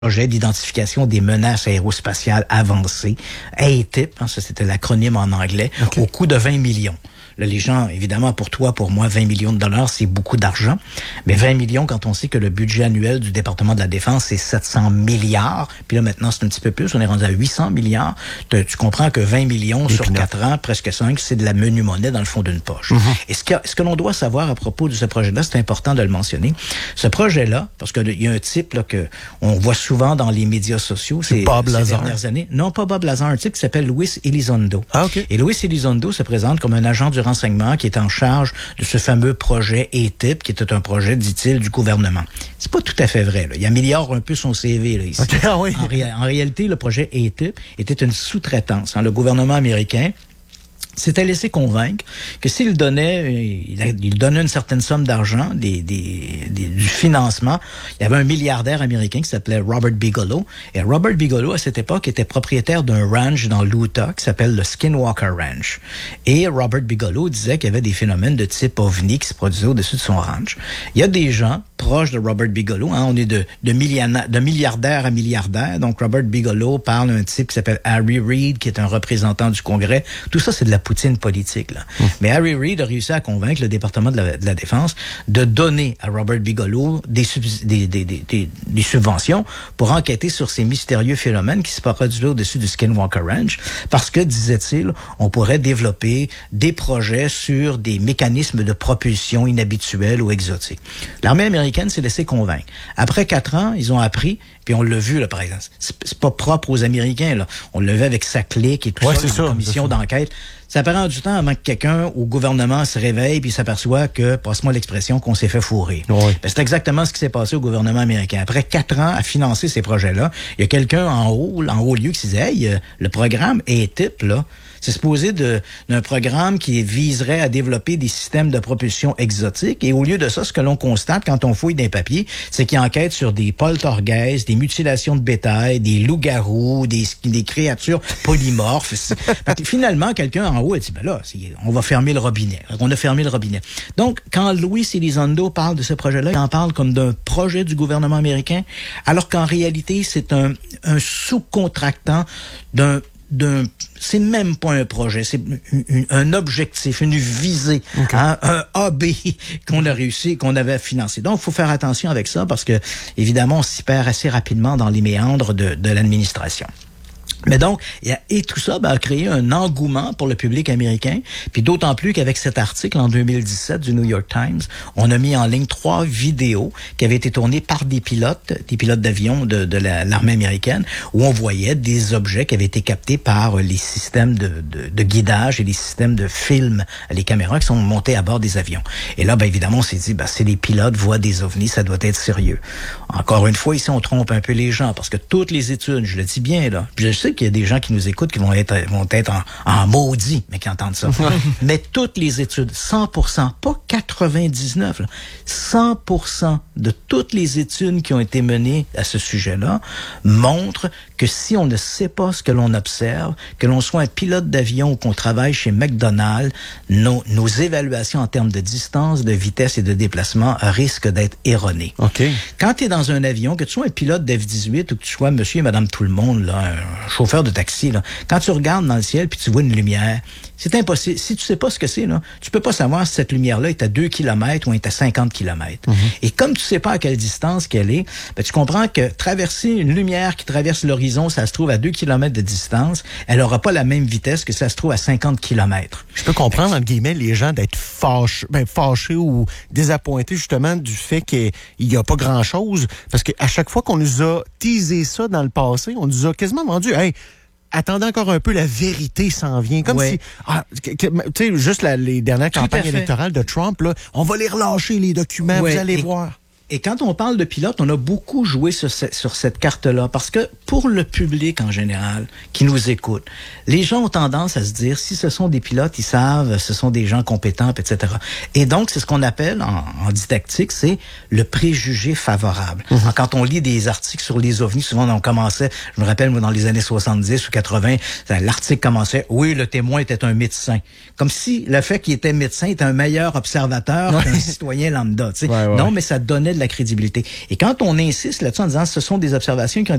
projet d'identification des menaces aérospatiales avancées, ATIP, ça c'était l'acronyme en anglais, au coût de 20 millions. Là, les gens, évidemment, pour toi, pour moi, 20 millions de dollars, c'est beaucoup d'argent. Mais 20 millions, quand on sait que le budget annuel du département de la Défense, c'est 700 milliards, puis là, maintenant, c'est un petit peu plus, on est rendu à 800 milliards. Tu comprends que 20 millions sur 4 ans, presque 5, c'est de la menu monnaie dans le fond d'une poche. Et ce que l'on doit savoir à propos de ce projet-là, c'est important de le mentionner. Ce projet-là, parce qu'il y a un type là, que on voit souvent dans les médias sociaux ces dernières années. Non, pas Bob Lazar, un type qui s'appelle Luis Elizondo. Et Luis Elizondo se présente comme un agent du renseignement qui est en charge de ce fameux projet ATIP, qui était un projet, dit-il, du gouvernement. C'est pas tout à fait vrai. Là. Il améliore un peu son CV là, ici. En réalité, le projet ATIP était une sous-traitance. Le gouvernement américain s'était laissé convaincre que s'il donnait, il donnait une certaine somme d'argent, du financement. Il y avait un milliardaire américain qui s'appelait Robert Bigelow. Et Robert Bigelow, à cette époque, était propriétaire d'un ranch dans l'Utah qui s'appelle le Skinwalker Ranch. Et Robert Bigelow disait qu'il y avait des phénomènes de type ovni qui se produisaient au-dessus de son ranch. Il y a des gens proches de Robert Bigelow, on est de milliardaire à milliardaire. Donc Robert Bigelow parle d'un type qui s'appelle Harry Reid, qui est un représentant du Congrès. Tout ça, c'est de la poutine politique. Là. Mais Harry Reid a réussi à convaincre le département de la Défense de donner à Robert Bigelow des subventions pour enquêter sur ces mystérieux phénomènes qui se produisent au-dessus du Skinwalker Ranch, parce que, disait-il, on pourrait développer des projets sur des mécanismes de propulsion inhabituels ou exotiques. L'armée américaine s'est laissée convaincre. Après 4 ans, ils ont appris, puis on l'a vu, là, par exemple, c'est pas propre aux Américains, là. On le vu avec sa clique et tout ça, dans la commission d'enquête. Ça prend du temps avant que quelqu'un au gouvernement se réveille puis s'aperçoit que, passe-moi l'expression, qu'on s'est fait fourrer. C'est exactement ce qui s'est passé au gouvernement américain. Après 4 ans à financer ces projets-là, il y a quelqu'un en haut lieu qui se disait, hey, le programme ATIP, là, c'est supposé d'un programme qui viserait à développer des systèmes de propulsion exotiques. Et au lieu de ça, ce que l'on constate quand on fouille des papiers, c'est qu'il enquête sur des poltergeists, des mutilations de bétail, des loups-garous, des créatures polymorphes. Finalement, quelqu'un en haut a dit, on va fermer le robinet. On a fermé le robinet. Donc, quand Luis Elizondo parle de ce projet-là, il en parle comme d'un projet du gouvernement américain, alors qu'en réalité, c'est un sous-contractant c'est même pas un projet, c'est un objectif, une visée, un AB qu'on a réussi, qu'on avait financé. Donc, il faut faire attention avec ça parce que, évidemment, on s'y perd assez rapidement dans les méandres de l'administration. Mais donc, et tout ça a créé un engouement pour le public américain, puis d'autant plus qu'avec cet article en 2017 du New York Times, on a mis en ligne 3 vidéos qui avaient été tournées par des pilotes d'avion de l'armée américaine, où on voyait des objets qui avaient été captés par les systèmes de guidage et les systèmes de film, les caméras qui sont montées à bord des avions. Et là, évidemment, on s'est dit, si les pilotes voient des ovnis, ça doit être sérieux. Encore une fois, ici, on trompe un peu les gens, parce que toutes les études, je le dis bien, là, puis je sais qu'il y a des gens qui nous écoutent qui vont être en maudit, mais qui entendent ça. Mais toutes les études, 100%, pas 99, là, 100% de toutes les études qui ont été menées à ce sujet-là montrent que si on ne sait pas ce que l'on observe, que l'on soit un pilote d'avion ou qu'on travaille chez McDonald's, nos évaluations en termes de distance, de vitesse et de déplacement risquent d'être erronées. Quand tu es dans un avion, que tu sois un pilote d'F-18 ou que tu sois monsieur et madame tout le monde, là, un chauffeur de taxi, là, quand tu regardes dans le ciel puis tu vois une lumière, c'est impossible. Si tu sais pas ce que c'est, là, tu peux pas savoir si cette lumière-là est à 2 km ou est à 50 km. Et comme tu sais pas à quelle distance qu'elle est, tu comprends que traverser une lumière qui traverse l'horizon, ça se trouve à 2 km de distance, elle aura pas la même vitesse que ça se trouve à 50 km. Je peux comprendre, entre guillemets, les gens d'être fâchés ou désappointés, justement, du fait qu'il y a pas grand-chose. Parce qu'à chaque fois qu'on nous a teasé ça dans le passé, on nous a quasiment vendu, hey, attendez encore un peu, la vérité s'en vient. Comme si, tu sais, juste les dernières campagnes électorales de Trump, là, on va les relâcher, les documents, vous allez voir. Et quand on parle de pilotes, on a beaucoup joué sur cette carte-là, parce que pour le public en général qui nous écoute, les gens ont tendance à se dire, si ce sont des pilotes, ils savent, ce sont des gens compétents, etc. Et donc, c'est ce qu'on appelle en didactique, c'est le préjugé favorable. Quand on lit des articles sur les ovnis, souvent on commençait, je me rappelle, moi, dans les années 70 ou 80, l'article commençait, oui, le témoin était un médecin. Comme si le fait qu'il était médecin était un meilleur observateur qu'un citoyen lambda. Non, mais ça donnait de la crédibilité. Et quand on insiste là-dessus en disant ce sont des observations qui ont